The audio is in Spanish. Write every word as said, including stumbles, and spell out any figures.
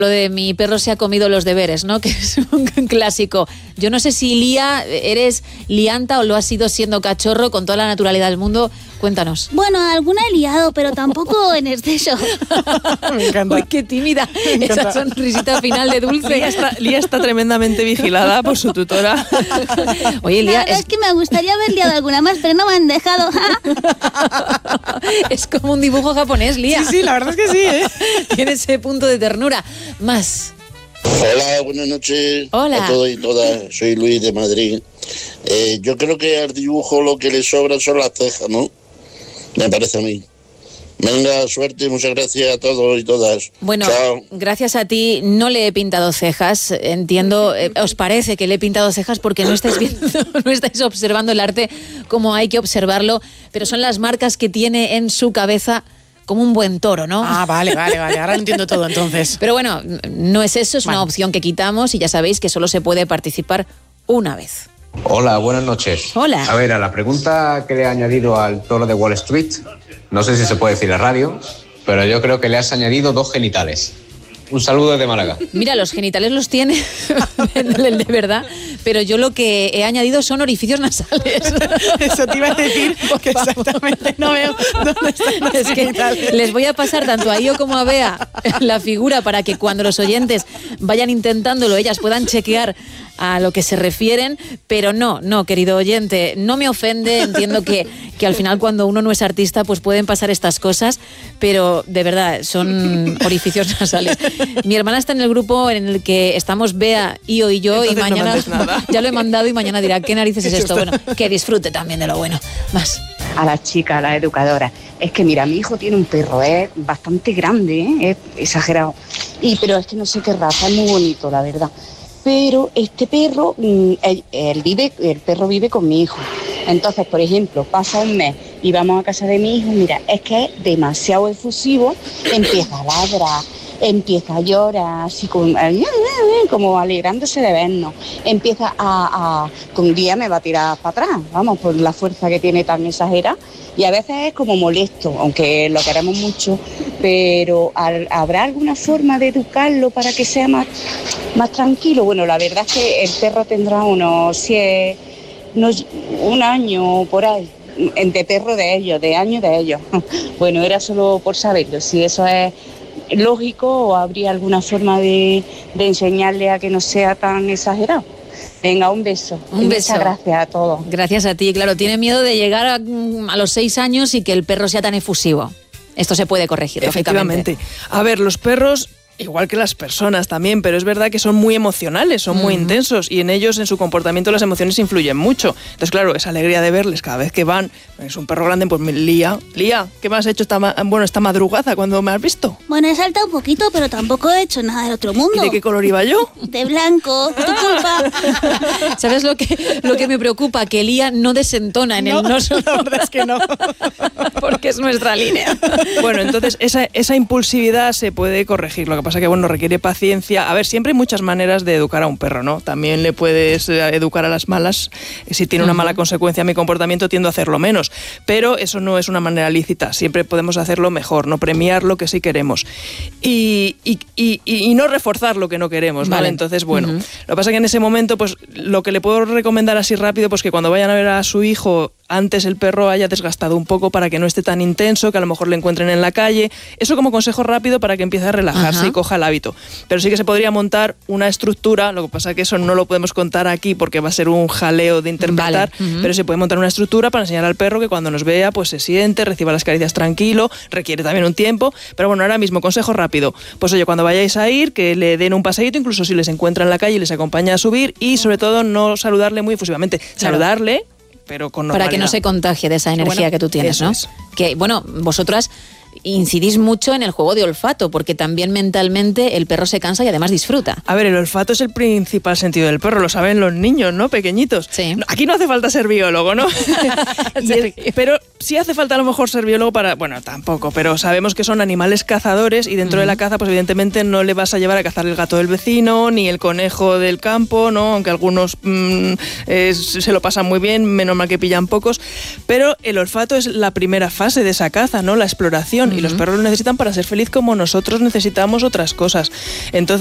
Lo de mi perro se ha comido los deberes, ¿no? Que es un clásico. Yo no sé si, Lía, eres lianta o lo has sido siendo cachorro con toda la naturalidad del mundo. Cuéntanos. Bueno, alguna he liado, pero tampoco en exceso. Me encanta. Uy, qué tímida. Esa sonrisita final de dulce. Lía está, Lía está tremendamente vigilada por su tutora. Oye, Lía... La verdad es... es que me gustaría haber liado alguna más, pero no me han dejado. Es como un dibujo japonés, Lía. Sí, sí, la verdad es que sí, ¿eh? Tiene ese punto de ternura. Más. Hola, buenas noches Hola. a todos y todas. Soy Luis de Madrid. Eh, yo creo que al dibujo lo que le sobra son las cejas, ¿no? Me parece a mí. Venga, suerte, muchas gracias a todos y todas. Bueno, chao. Gracias a ti no le he pintado cejas. Entiendo, eh, os parece que le he pintado cejas porque no estáis viendo, no estáis observando el arte como hay que observarlo, pero son las marcas que tiene en su cabeza como un buen toro, ¿no? Ah, vale, vale, vale. Ahora entiendo todo entonces. Pero bueno, no es eso, es vale. una opción que quitamos y ya sabéis que solo se puede participar una vez. Hola, buenas noches. Hola. A ver, a la pregunta que le he añadido al toro de Wall Street, no sé si se puede decir en radio, pero yo creo que le has añadido dos genitales. Un saludo desde Málaga. Mira, los genitales los tiene de verdad, pero yo lo que he añadido son orificios nasales. Eso te iba a decir, que exactamente no veo dónde están los Es que genitales. les voy a pasar tanto a Io como a Bea la figura para que cuando los oyentes vayan intentándolo, ellas puedan chequear a lo que se refieren, pero no, no, querido oyente, no me ofende, entiendo que, que al final cuando uno no es artista pues pueden pasar estas cosas, pero de verdad son orificios nasales. Mi hermana está en el grupo en el que estamos Bea, Io y yo. Entonces y mañana no nada. ya lo he mandado y mañana dirá, ¿qué narices es esto? Bueno, que disfrute también de lo bueno. Más. A la chica, a la educadora. Es que mira, mi hijo tiene un perro, es bastante grande, ¿eh? Es exagerado. Y, pero es que no sé qué raza, es muy bonito, la verdad. Pero este perro, él, él vive, el perro vive con mi hijo. Entonces, por ejemplo, pasa un mes y vamos a casa de mi hijo, mira, es que es demasiado efusivo, empieza a ladrar, empieza a llorar, así como, como alegrándose de vernos. Empieza a, a, que un día me va a tirar para atrás, vamos, por la fuerza que tiene tan exagerada. Y a veces es como molesto, aunque lo queremos mucho, pero ¿habrá alguna forma de educarlo para que sea más, más tranquilo? Bueno, la verdad es que el perro tendrá unos, si es, unos un año por ahí, de perro de ellos, de año de ellos. Bueno, era solo por saberlo, si eso es lógico o habría alguna forma de, de enseñarle a que no sea tan exagerado. Venga, un beso. Un y beso. Muchas gracias a todos. Gracias a ti. Claro, tiene miedo de llegar a, a los seis años y que el perro sea tan efusivo. Esto se puede corregir, Efectivamente. lógicamente. A ver, los perros, igual que las personas también, pero es verdad que son muy emocionales, son muy uh-huh. intensos y en ellos, en su comportamiento, las emociones influyen mucho. Entonces, claro, esa alegría de verles cada vez que van, es un perro grande, pues me lía. Lía, ¿qué me has hecho esta, ma- bueno, esta madrugada cuando me has visto? Bueno, he saltado un poquito, pero tampoco he hecho nada del otro mundo. ¿Y de qué color iba yo? De blanco, tu culpa. ¿Sabes lo que, lo que me preocupa? Que Lía no desentona en no, el no solo. La verdad es que no. Porque es nuestra línea. Bueno, entonces esa, esa impulsividad se puede corregir. Lo que pasa que, bueno, requiere paciencia. A ver, siempre hay muchas maneras de educar a un perro, ¿no? También le puedes educar a las malas. Si tiene una mala consecuencia mi comportamiento, tiendo a hacerlo menos. Pero eso no es una manera lícita. Siempre podemos hacerlo mejor, no premiar lo que sí queremos. Y, y, y, y no reforzar lo que no queremos, ¿vale? Vale. Entonces, bueno, uh-huh. Lo que pasa es que en ese momento, pues lo que le puedo recomendar así rápido, pues que cuando vayan a ver a su hijo, antes el perro haya desgastado un poco para que no esté tan intenso, que a lo mejor le encuentren en la calle. Eso como consejo rápido para que empiece a relajarse uh-huh. y coja el hábito. Pero sí que se podría montar una estructura, lo que pasa es que eso no lo podemos contar aquí porque va a ser un jaleo de interpretar, vale. uh-huh. pero se puede montar una estructura para enseñar al perro que cuando nos vea, pues se siente, reciba las caricias tranquilo, requiere también un tiempo, pero bueno, ahora mismo, consejo rápido, pues oye, cuando vayáis a ir, que le den un paseíto, incluso si les encuentra en la calle y les acompaña a subir, y sobre todo no saludarle muy efusivamente, claro. Saludarle, pero con normalidad. Para que no se contagie de esa energía bueno, que tú tienes, ¿no? Es. Que, bueno, vosotras incidís mucho en el juego de olfato, porque también mentalmente el perro se cansa y además disfruta. A ver, el olfato es el principal sentido del perro, lo saben los niños, ¿no? Pequeñitos. Sí. Aquí no hace falta ser biólogo, ¿no? el, pero sí hace falta a lo mejor ser biólogo para... Bueno, tampoco, pero sabemos que son animales cazadores y dentro uh-huh. de la caza, pues evidentemente no le vas a llevar a cazar el gato del vecino, ni el conejo del campo, ¿no? Aunque algunos mmm, eh, se lo pasan muy bien, menos mal que pillan pocos. Pero el olfato es la primera fase de esa caza, ¿no? La exploración. atención, uh-huh. y los perros lo necesitan para ser feliz como nosotros necesitamos otras cosas. Entonces,